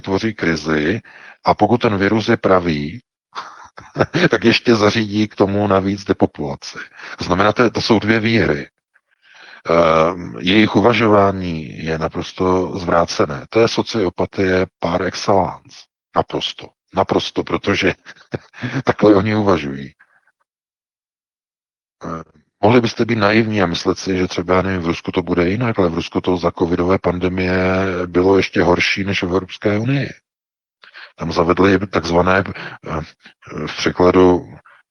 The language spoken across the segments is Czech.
tvoří krizi a pokud ten virus je pravý, tak ještě zařídí k tomu navíc depopulaci. To znamená, to jsou dvě výhry. Jejich uvažování je naprosto zvrácené. To je sociopatie par excellence. Naprosto. Naprosto, protože takhle oni uvažují. Mohli byste být naivní a myslet si, že třeba nevím, v Rusku to bude jinak, ale v Rusku to za covidové pandemie bylo ještě horší než v Evropské unii. Tam zavedli takzvané v překladu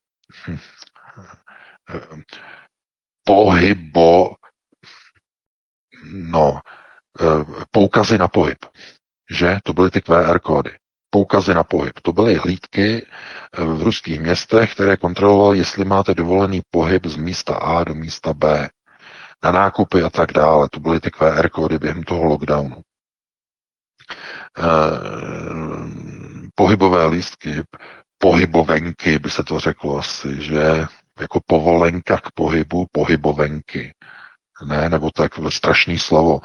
poukazy na pohyb. Že? To byly ty QR kódy. Poukazy na pohyb. To byly hlídky v ruských městech, které kontrolovaly, jestli máte dovolený pohyb z místa A do místa B. Na nákupy a tak dále. To byly ty QR kódy během toho lockdownu. Pohybové lístky, pohybovenky, by se to řeklo asi, že jako povolenka k pohybu, pohybovenky. Ne, nebo tak strašný slovo.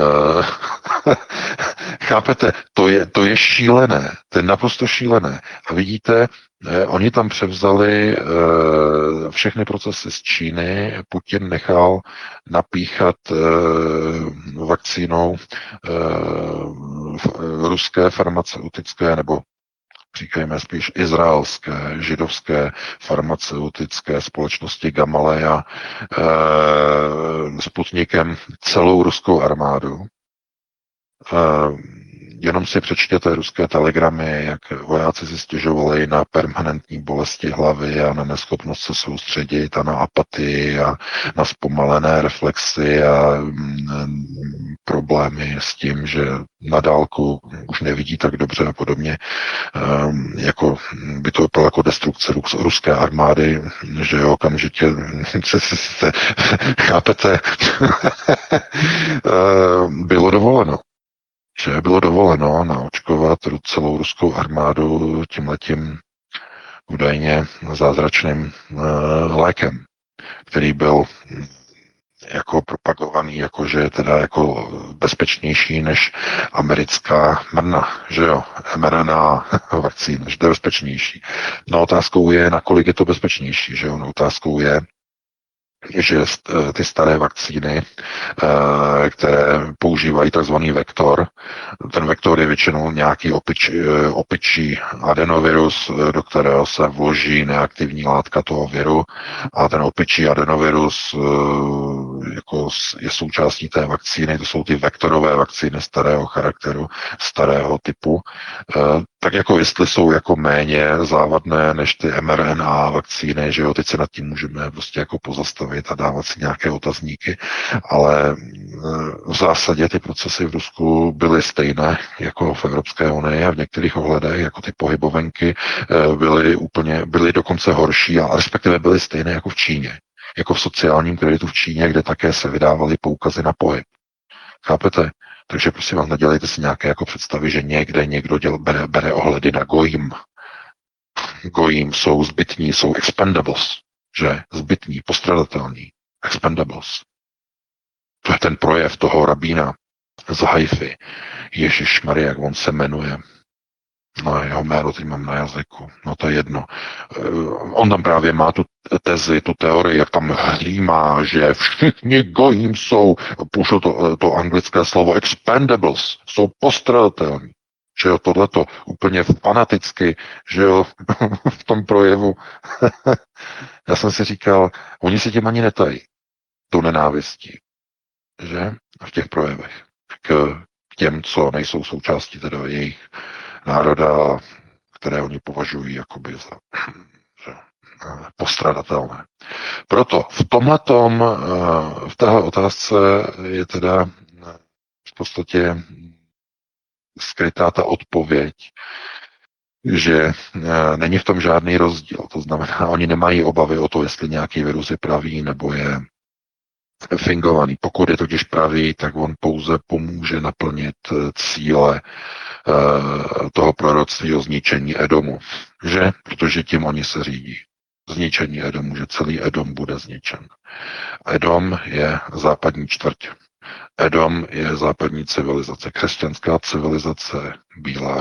Chápete, to je šílené, to je naprosto šílené. A vidíte, oni tam převzali všechny procesy z Číny, Putin nechal napíchat vakcínou ruské farmaceutické nebo říkejme spíš izraelské, židovské farmaceutické společnosti Gamaleya Sputnikem celou ruskou armádu. Jenom si přečtěte ruské telegramy, jak vojáci si stěžovali na permanentní bolesti hlavy a na neschopnost se soustředit a na apatii a na zpomalené reflexy a problémy s tím, že na dálku už nevidí tak dobře a podobně. Jako by to bylo jako destrukce ruské armády, že jo, okamžitě chápete, bylo dovoleno. Že bylo dovoleno naočkovat celou ruskou armádu tímhletím údajně zázračným lékem, který byl jako propagovaný, jakože je teda jako bezpečnější než americká mRNA, že jo, mRNA vakcína, že to je bezpečnější. No otázkou je, nakolik je to bezpečnější, že jo, no, otázkou je, že ty staré vakcíny, které používají takzvaný vektor, ten vektor je většinou nějaký opičí adenovirus, do kterého se vloží neaktivní látka toho viru a ten opičí adenovirus jako je součástí té vakcíny, to jsou ty vektorové vakcíny starého charakteru, starého typu, tak jako jestli jsou jako méně závadné než ty mRNA vakcíny, že jo, teď se nad tím můžeme prostě jako pozastavit a dávat si nějaké otazníky, ale v zásadě ty procesy v Rusku byly stejné jako v Evropské unii a v některých ohledech, jako ty pohybovenky, byly dokonce horší a respektive byly stejné jako v Číně, jako v sociálním kreditu v Číně, kde také se vydávaly poukazy na pohyb. Chápete? Takže prosím vás, nedělejte si nějaké jako představy, že někde někdo bere ohledy na gojím. Gojím jsou zbytní, jsou expendables, že? Zbytní, postradatelní, expendables. To je ten projev toho rabína z Haify. Ježišmarja, jak on se jmenuje. No, jeho jméno teď mám na jazyku. No to je jedno. On tam právě má tu tezi, tu teorii, jak tam hlímá, že všichni gojím jsou, použil to anglické slovo expendables, jsou postradatelní. Že jo, tohleto úplně fanaticky, že jo, v tom projevu. Já jsem si říkal, oni si tím ani netají, tou nenávistí, že, v těch projevech, k těm, co nejsou součástí teda jejich národa, které oni považují jakoby za postradatelné. Proto v téhle otázce je teda v podstatě skrytá ta odpověď, že není v tom žádný rozdíl. To znamená, oni nemají obavy o to, jestli nějaký virus je pravý nebo je fingovaný. Pokud je totiž pravý, tak on pouze pomůže naplnit cíle toho proroctví o zničení Edomu. Že? Protože tím oni se řídí. Zničení Edomu, že celý Edom bude zničen. Edom je západní čtvrť. Edom je západní civilizace, křesťanská civilizace, bílá